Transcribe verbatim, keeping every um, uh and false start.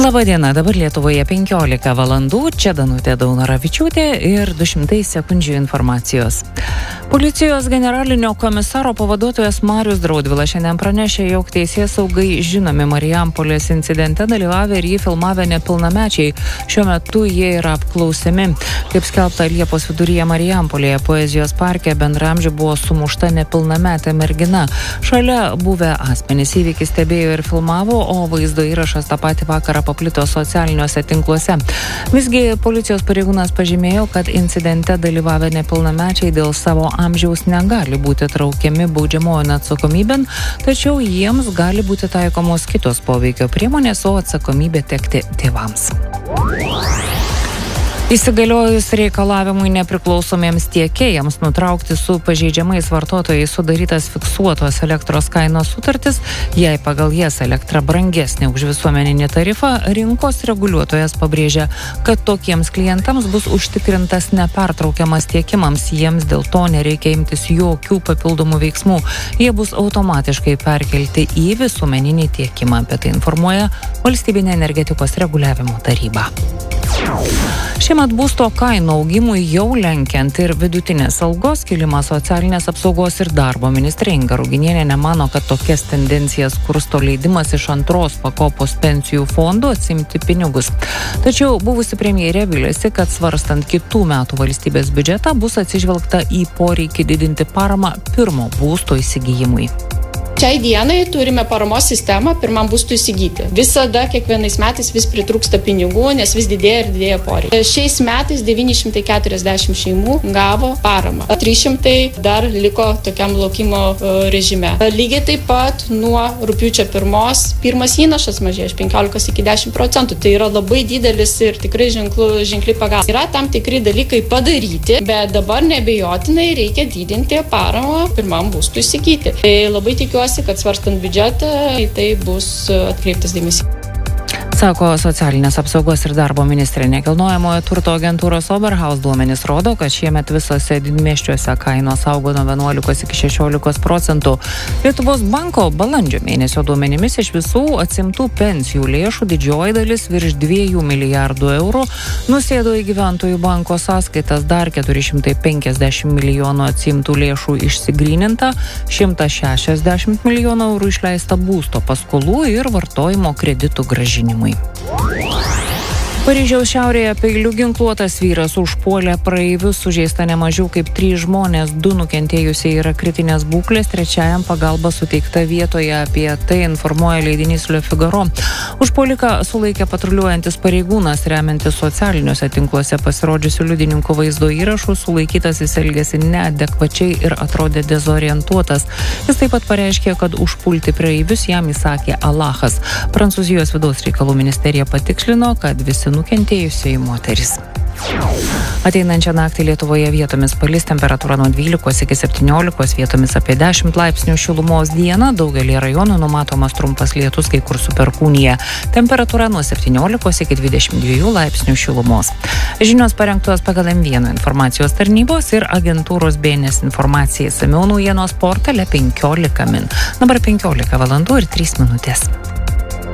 Labadiena, dabar Lietuvoje penkiolika valandų, čia Danutė Daunoravičiūtė ir du šimtai sekundžių informacijos. Policijos generalinio komisaro pavaduotojas Marius Draudvilas šiandien pranešė, jog teisėsaugai žinomi Marijampolės incidente dalyvavę ir jį filmavę nepilnamečiai. Šiuo metu jie yra apklausiami. Kaip skelbta, Liepos viduryje Marijampolėje poezijos parke bendramžių buvo sumušta nepilnametė mergina. Šalia buvę asmenys įvykį stebėjo ir filmavo, o vaizdo įrašas tą patį vakarą paplito socialiniuose tinkluose. Visgi policijos pareigūnas pažymėjo, kad incidente dalyvavę nepilnamečiai dėl savo amžiaus negali būti traukiami baudžiamojon atsakomybėn, tačiau jiems gali būti taikomos kitos poveikio priemonės, o atsakomybė tekti tėvams. Įsigaliojus reikalavimui nepriklausomiems tiekėjams nutraukti su pažeidžiamais vartotojais sudarytas fiksuotos elektros kainos sutartis, jei pagal jas elektra brangesnė už visuomeninį tarifą, rinkos reguliuotojas pabrėžia, kad tokiems klientams bus užtikrintas nepertraukiamas tiekimams, jiems dėl to nereikia imtis jokių papildomų veiksmų. Jie bus automatiškai perkelti į visuomeninį tiekimą, apie tai informuoja Valstybinė energetikos reguliavimo taryba. Šiemet būsto kainų augimui jau lenkiant ir vidutinės algos kilimą socialinės apsaugos ir darbo ministrė Inga Ruginienė nemano, kad tokias tendencijas kursto leidimas iš antros pakopos pensijų fondų atsimti pinigus. Tačiau buvusi premjerė viliasi, kad svarstant kitų metų valstybės biudžetą bus atsižvelgta į poreikį didinti paramą pirmo būsto įsigijimui. Šiai dienai turime paramos sistemą pirmam būstui įsigyti. Visada kiekvienais metais vis pritrūksta pinigų, nes vis didėja ir didėja poreikiai. Šiais metais devyni šimtai keturiasdešimt šeimų gavo paramą. trys šimtai dar liko tokiam laukimo režime. Lygiai taip pat nuo rugpjūčio pirmos pirmas įnašas mažėja iš penkiolikos iki dešimt procentų. Tai yra labai didelis ir tikrai ženklu, ženkli pagalba. Yra tam tikri dalykai padaryti, bet dabar neabejotinai reikia didinti paramą pirmam būstui įsigyti. Tai labai tikiuosi, kad svarstant biudžetą, į tai bus atkreiptas dėmesys. Sako socialinės apsaugos ir darbo ministrė. Nekilnojamojo turto agentūros Oberhaus duomenys rodo, kad šiemet visose didmiesčiuose kainos augo nuo vienuolikos iki šešiolikos procentų. Lietuvos banko balandžio mėnesio duomenimis iš visų atsimtų pensijų lėšų didžioji dalis virš dviejų milijardų eurų nusėdo į gyventojų banko sąskaitas, dar keturi šimtai penkiasdešimt milijonų atsimtų lėšų išsigryninta, šimtas šešiasdešimt milijonų eurų išleista būsto paskolų ir vartojimo kreditų grąžinimui. Paryžiaus šiaurėje peiliu ginkluotas vyras užpuolė praeivius, sužeista ne mažiau kaip trys žmonės, du nukentėjusiai yra kritinės būklės, trečiajam pagalba suteikta vietoje, apie tai informuoja leidinys Le Figaro. Užpuoliką sulaikė patruliuojantis pareigūnas, remiantis socialiniuose tinkluose pasirodžiusių liudininkų vaizdo įrašų, sulaikytasis elgėsi neadekvačiai ir atrodė dezorientuotas. Jis taip pat pareiškė, kad užpulti praeivius jam įsakė Alachas. Prancūzijos vidaus reikalų ministerija patikslino, kad visi nukentėjusiai moteris. Ateinančią naktį Lietuvoje vietomis palis, temperatūra nuo dvylikos iki septyniolikos, vietomis apie dešimt laipsnių šilumos. Dieną daugelį rajonų numatomas trumpas lietus, kai kur su perkūnija. Temperatūra nuo septyniolikos iki dvidešimt dviejų laipsnių šilumos. Žinios parengtos pagal M vienas informacijos tarnybos ir agentūros B N S informacija. Išsamiau naujienos portale penkiolika min. Dabar penkiolika valandų ir trys minutės.